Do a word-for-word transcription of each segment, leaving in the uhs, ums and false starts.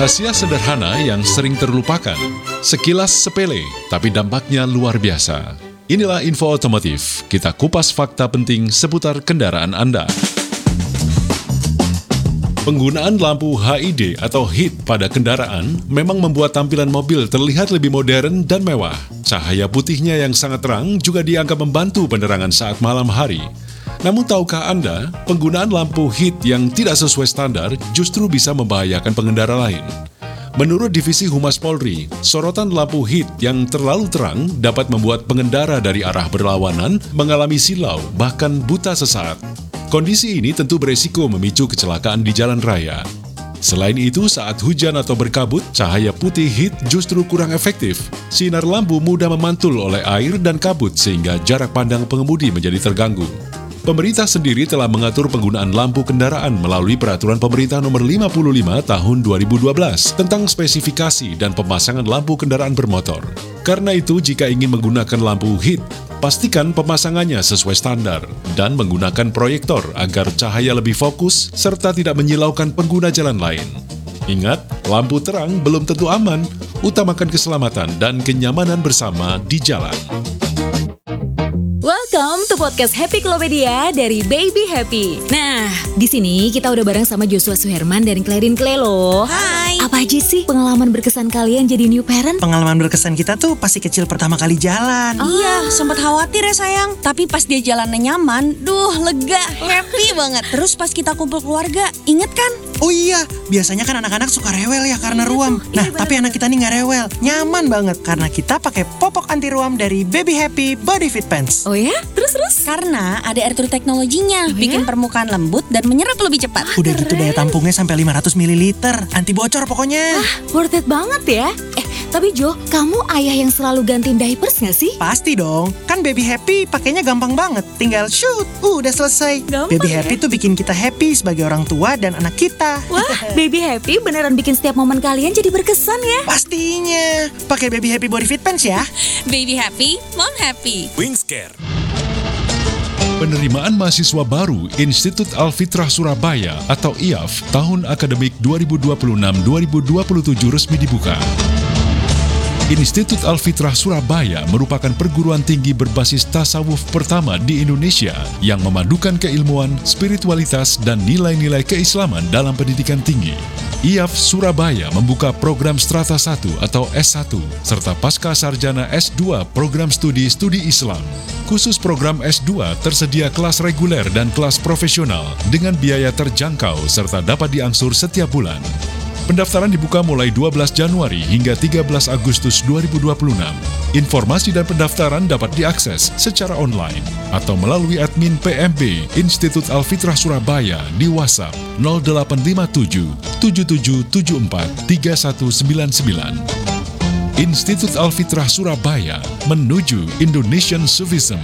Rahasia sederhana yang sering terlupakan. Sekilas sepele, tapi dampaknya luar biasa. Inilah info otomotif. Kita kupas fakta penting seputar kendaraan Anda. Penggunaan lampu H I D atau H I D pada kendaraan memang membuat tampilan mobil terlihat lebih modern dan mewah. Cahaya putihnya yang sangat terang juga dianggap membantu penerangan saat malam hari. Namun tahukah Anda, penggunaan lampu H I D yang tidak sesuai standar justru bisa membahayakan pengendara lain. Menurut Divisi Humas Polri, sorotan lampu H I D yang terlalu terang dapat membuat pengendara dari arah berlawanan mengalami silau, bahkan buta sesaat. Kondisi ini tentu beresiko memicu kecelakaan di jalan raya. Selain itu, saat hujan atau berkabut, cahaya putih H I D justru kurang efektif. Sinar lampu mudah memantul oleh air dan kabut sehingga jarak pandang pengemudi menjadi terganggu. Pemerintah sendiri telah mengatur penggunaan lampu kendaraan melalui Peraturan Pemerintah Nomor lima puluh lima Tahun dua ribu dua belas tentang spesifikasi dan pemasangan lampu kendaraan bermotor. Karena itu, jika ingin menggunakan lampu H I D, pastikan pemasangannya sesuai standar dan menggunakan proyektor agar cahaya lebih fokus serta tidak menyilaukan pengguna jalan lain. Ingat, lampu terang belum tentu aman. Utamakan keselamatan dan kenyamanan bersama di jalan. Welcome to podcast Happy Klopedia dari Baby Happy. Nah, di sini kita udah bareng sama Joshua Suherman dan Clarin Clay loh. Hai. Apa aja sih pengalaman berkesan kalian jadi new parent? Pengalaman berkesan kita tuh pasti kecil pertama kali jalan. Oh. Iya, sempat khawatir ya sayang. Tapi pas dia jalannya nyaman, duh lega, happy banget. Terus pas kita kumpul keluarga, inget kan? Oh iya, biasanya kan anak-anak suka rewel ya karena iya, ruam. tuh. Nah, Iya, tapi anak kita nih nggak rewel, nyaman banget karena kita pakai popok anti ruam dari Baby Happy Body Fit Pants. Oh ya? Terus-terus? Karena ada air true teknologinya, Oh, bikin ya? permukaan lembut dan menyerap lebih cepat. Udah gitu daya tampungnya sampai lima ratus mililiter, anti bocor pokoknya. Worth it banget ya. Eh, tapi Jo, kamu ayah yang selalu gantiin diapers gak sih? Pasti dong, kan Baby Happy pakainya gampang banget. Tinggal shoot, uh, udah selesai. Gampang Baby ya? Happy tuh bikin kita happy sebagai orang tua dan anak kita. Wah, Baby Happy beneran bikin setiap momen kalian jadi berkesan ya. Pastinya, pakai Baby Happy Body Fit Pants ya. Baby happy, mom happy. Wingscare. Penerimaan mahasiswa baru Institut Al-Fitrah Surabaya atau I A F tahun akademik dua ribu dua puluh enam dua ribu dua puluh tujuh resmi dibuka. Institut Al-Fitrah Surabaya merupakan perguruan tinggi berbasis tasawuf pertama di Indonesia yang memadukan keilmuan, spiritualitas, dan nilai-nilai keislaman dalam pendidikan tinggi. I A F Surabaya membuka program Strata satu atau S satu, serta Pasca Sarjana S dua program studi-studi Islam. Khusus program S dua tersedia kelas reguler dan kelas profesional dengan biaya terjangkau serta dapat diangsur setiap bulan. Pendaftaran dibuka mulai dua belas Januari hingga tiga belas Agustus dua ribu dua puluh enam. Informasi dan pendaftaran dapat diakses secara online atau melalui admin P M B Institut Al-Fitrah Surabaya di WhatsApp nol delapan lima tujuh tujuh tujuh tujuh empat tiga satu sembilan sembilan. Institut Al-Fitrah Surabaya menuju Indonesian Sufism.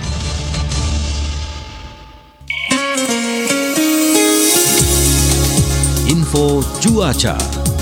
Info cuaca.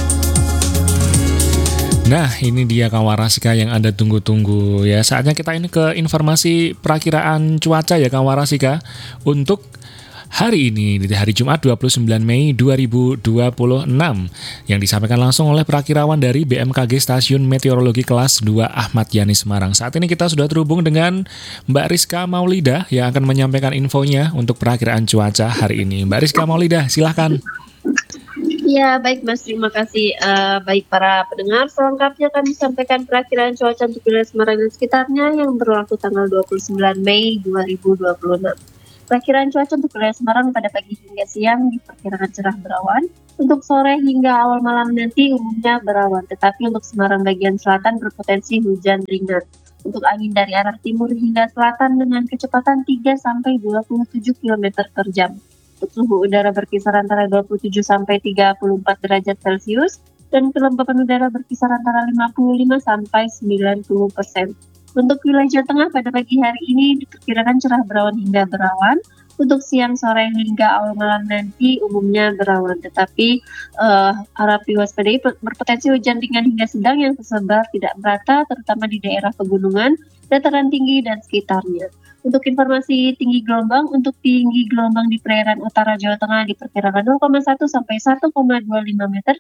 Nah, ini dia Kak Warasika yang Anda tunggu-tunggu ya. Saatnya kita ini ke informasi perakiraan cuaca ya Kak Warasika. Untuk hari ini, di hari Jumat dua puluh sembilan Mei dua ribu dua puluh enam, yang disampaikan langsung oleh perakirawan dari B M K G Stasiun Meteorologi Kelas dua Ahmad Yani Semarang. Saat ini kita sudah terhubung dengan Mbak Rizka Maulida yang akan menyampaikan infonya untuk perakiraan cuaca hari ini. Mbak Rizka Maulida, silahkan. Ya, baik Mas, terima kasih. Uh, baik para pendengar, selengkapnya kami sampaikan perakiraan cuaca untuk wilayah Semarang dan sekitarnya yang berlaku tanggal dua puluh sembilan Mei dua ribu dua puluh enam. Perakiraan cuaca untuk wilayah Semarang pada pagi hingga siang diperkirakan cerah berawan. Untuk sore hingga awal malam nanti umumnya berawan, tetapi untuk Semarang bagian selatan berpotensi hujan ringan. Untuk angin dari arah timur hingga selatan dengan kecepatan tiga sampai dua puluh tujuh kilometer per jam. Untuk suhu udara berkisar antara dua puluh tujuh sampai tiga puluh empat derajat Celcius dan kelembapan udara berkisar antara lima puluh lima sampai sembilan puluh persen. Untuk wilayah Jawa Tengah pada pagi hari ini diperkirakan cerah berawan hingga berawan. Untuk siang, sore hingga awal malam nanti umumnya berawan, tetapi uh, harap diwaspadai berpotensi hujan ringan hingga sedang yang tersebar tidak merata, terutama di daerah pegunungan, dataran tinggi dan sekitarnya. Untuk informasi tinggi gelombang, untuk tinggi gelombang di perairan utara Jawa Tengah diperkirakan nol koma satu sampai satu koma dua lima meter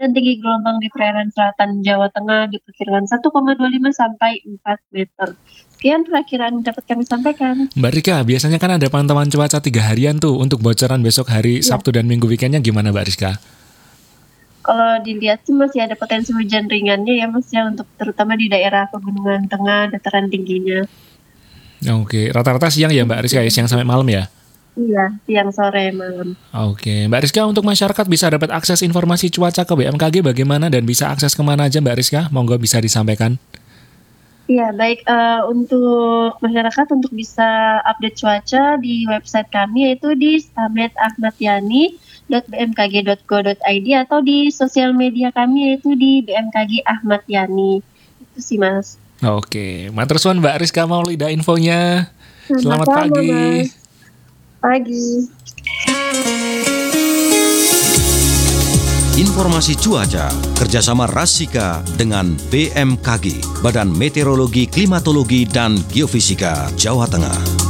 dan tinggi gelombang di perairan selatan Jawa Tengah diperkirakan satu koma dua lima sampai empat meter. Sekian perakiraan dapat kami sampaikan. Mbak Rizka, biasanya kan ada pantauan cuaca tiga harian tuh untuk bocoran besok hari Ya. Sabtu dan Minggu weekendnya gimana Mbak Rizka? Kalau dilihat sih masih ada potensi hujan ringannya ya Mas ya, untuk terutama di daerah pegunungan tengah, dataran tingginya. Oke, rata-rata siang ya Mbak Rizka, ya, siang sampai malam ya? Iya, siang, sore, malam. Oke, Mbak Rizka, untuk masyarakat bisa dapat akses informasi cuaca ke B M K G bagaimana dan bisa akses kemana aja Mbak Rizka? Monggo bisa disampaikan. Iya, baik. eh, untuk masyarakat untuk bisa update cuaca di website kami yaitu di stamet ahmad yani dot b m k g dot go dot i d atau di sosial media kami yaitu di B M K G Ahmad Yani. Itu sih Mas. Oke, matur suwun Mbak Rizka Maulida infonya. Selamat Sama-sama, pagi. Mas. Pagi. Informasi cuaca kerjasama Rasika dengan B M K G, Badan Meteorologi, Klimatologi, dan Geofisika Jawa Tengah.